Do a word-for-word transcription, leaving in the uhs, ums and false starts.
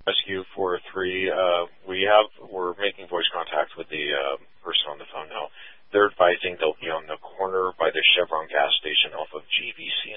Rescue four three. Uh, we have, we're making voice contact with the uh, person on the phone now. They're advising they'll be on the corner by the Chevron gas station off of G V C